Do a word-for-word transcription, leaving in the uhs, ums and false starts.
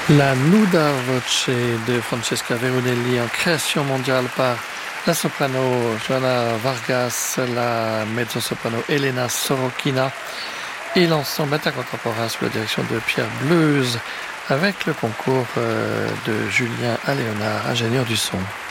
La Nuda Voce de Francesca Veronelli en création mondiale par la soprano Joanna Vargas, la mezzo-soprano Elena Sorokina et l'ensemble intercontemporain sous la direction de Pierre Bleuze avec le concours de Julien Aléonard, ingénieur du son.